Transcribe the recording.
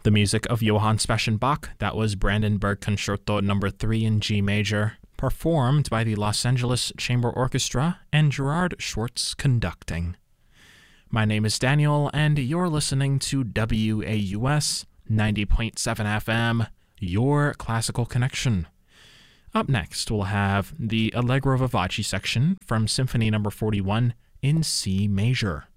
The music of Johann Sebastian Bach, that was Brandenburg Concerto No. 3 in G major, performed by the Los Angeles Chamber Orchestra and Gerard Schwartz conducting. My name is Daniel, and you're listening to WAUS 90.7 FM, your classical connection. Up next, we'll have the Allegro Vivace section from Symphony No. 41 in C major.